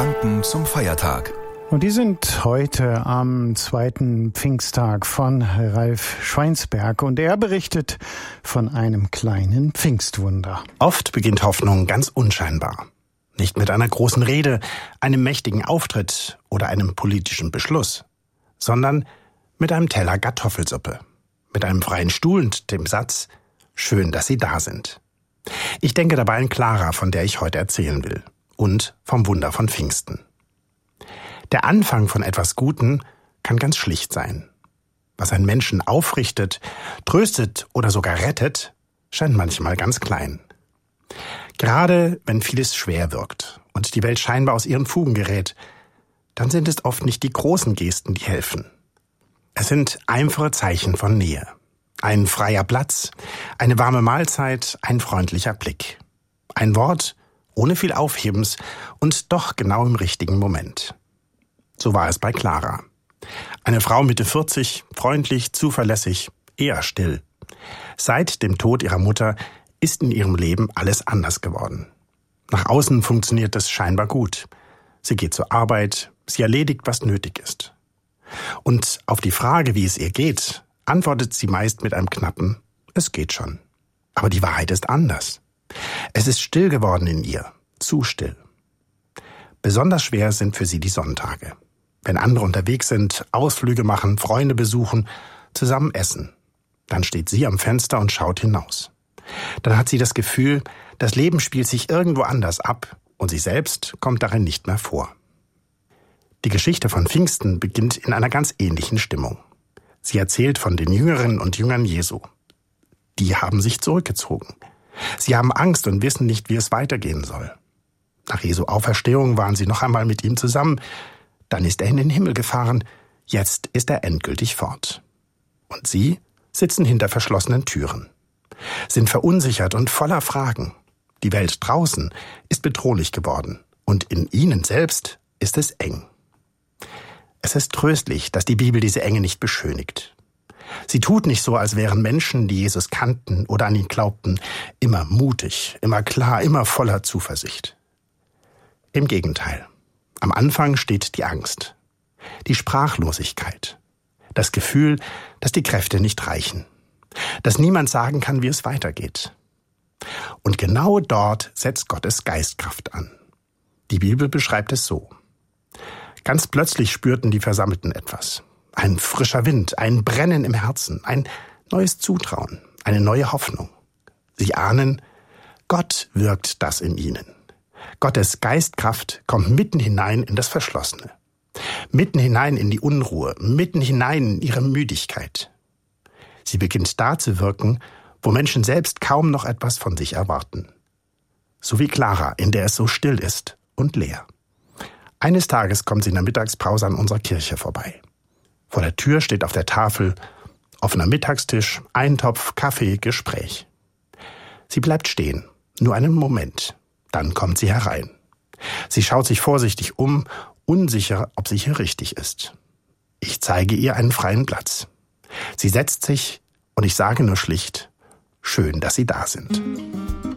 Gedanken zum Feiertag. Und die sind heute am 2. Pfingsttag von Ralf Schweinsberg. Und er berichtet von einem kleinen Pfingstwunder. Oft beginnt Hoffnung ganz unscheinbar. Nicht mit einer großen Rede, einem mächtigen Auftritt oder einem politischen Beschluss, sondern mit einem Teller Kartoffelsuppe, mit einem freien Stuhl und dem Satz: Schön, dass Sie da sind. Ich denke dabei an Clara, von der ich heute erzählen will, und vom Wunder von Pfingsten. Der Anfang von etwas Gutem kann ganz schlicht sein. Was einen Menschen aufrichtet, tröstet oder sogar rettet, scheint manchmal ganz klein. Gerade wenn vieles schwer wirkt und die Welt scheinbar aus ihren Fugen gerät, dann sind es oft nicht die großen Gesten, die helfen. Es sind einfache Zeichen von Nähe. Ein freier Platz, eine warme Mahlzeit, ein freundlicher Blick. Ein Wort ohne viel Aufhebens und doch genau im richtigen Moment. So war es bei Clara. Eine Frau Mitte 40, freundlich, zuverlässig, eher still. Seit dem Tod ihrer Mutter ist in ihrem Leben alles anders geworden. Nach außen funktioniert es scheinbar gut. Sie geht zur Arbeit, sie erledigt, was nötig ist. Und auf die Frage, wie es ihr geht, antwortet sie meist mit einem knappen: Es geht schon. Aber die Wahrheit ist anders. Es ist still geworden in ihr, zu still. Besonders schwer sind für sie die Sonntage. Wenn andere unterwegs sind, Ausflüge machen, Freunde besuchen, zusammen essen, dann steht sie am Fenster und schaut hinaus. Dann hat sie das Gefühl, das Leben spielt sich irgendwo anders ab und sie selbst kommt darin nicht mehr vor. Die Geschichte von Pfingsten beginnt in einer ganz ähnlichen Stimmung. Sie erzählt von den Jüngerinnen und Jüngern Jesu. Die haben sich zurückgezogen. Sie haben Angst und wissen nicht, wie es weitergehen soll. Nach Jesu Auferstehung waren sie noch einmal mit ihm zusammen. Dann ist er in den Himmel gefahren. Jetzt ist er endgültig fort. Und sie sitzen hinter verschlossenen Türen, sind verunsichert und voller Fragen. Die Welt draußen ist bedrohlich geworden und in ihnen selbst ist es eng. Es ist tröstlich, dass die Bibel diese Enge nicht beschönigt. Sie tut nicht so, als wären Menschen, die Jesus kannten oder an ihn glaubten, immer mutig, immer klar, immer voller Zuversicht. Im Gegenteil. Am Anfang steht die Angst, die Sprachlosigkeit, das Gefühl, dass die Kräfte nicht reichen, dass niemand sagen kann, wie es weitergeht. Und genau dort setzt Gottes Geistkraft an. Die Bibel beschreibt es so: Ganz plötzlich spürten die Versammelten etwas. Ein frischer Wind, ein Brennen im Herzen, ein neues Zutrauen, eine neue Hoffnung. Sie ahnen, Gott wirkt das in ihnen. Gottes Geistkraft kommt mitten hinein in das Verschlossene, mitten hinein in die Unruhe, mitten hinein in ihre Müdigkeit. Sie beginnt da zu wirken, wo Menschen selbst kaum noch etwas von sich erwarten. So wie Clara, in der es so still ist und leer. Eines Tages kommt sie in der Mittagspause an unserer Kirche vorbei. Vor der Tür steht auf der Tafel offener Mittagstisch, Eintopf, Kaffee, Gespräch. Sie bleibt stehen, nur einen Moment. Dann kommt sie herein. Sie schaut sich vorsichtig um, unsicher, ob sie hier richtig ist. Ich zeige ihr einen freien Platz. Sie setzt sich und ich sage nur schlicht: Schön, dass Sie da sind.